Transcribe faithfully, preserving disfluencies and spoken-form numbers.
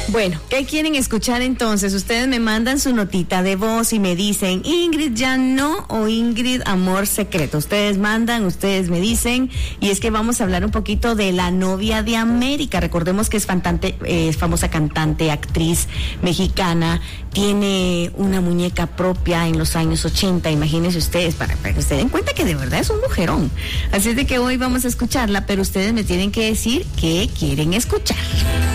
Bueno, ¿qué quieren escuchar entonces? Ustedes me mandan su notita de voz y me dicen Ingrid ya no o Ingrid amor secreto. Ustedes mandan, ustedes me dicen, y es que vamos a hablar un poquito de La novia de América. Recordemos que es cantante, eh, es famosa cantante, actriz mexicana, tiene una muñeca propia en los años ochenta, imagínense ustedes, para, para que se den cuenta que de verdad es un mujerón. Así es de que hoy vamos a escucharla, pero ustedes me tienen que decir qué quieren escuchar.